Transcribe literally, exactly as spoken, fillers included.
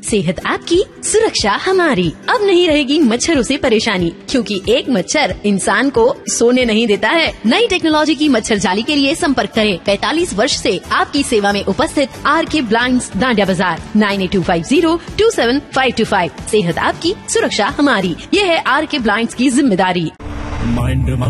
सेहत आपकी, सुरक्षा हमारी। अब नहीं रहेगी मच्छरों से परेशानी, क्योंकि एक मच्छर इंसान को सोने नहीं देता है। नई टेक्नोलॉजी की मच्छर जाली के लिए संपर्क करें पैंतालीस वर्ष से आपकी सेवा में उपस्थित आर के ब्लाइंड्स, दांडिया बाजार, nine eight to five zero to seven five to five. सेहत आपकी, सुरक्षा हमारी, ये है आर के ब्लाइंड्स की जिम्मेदारी। माइंड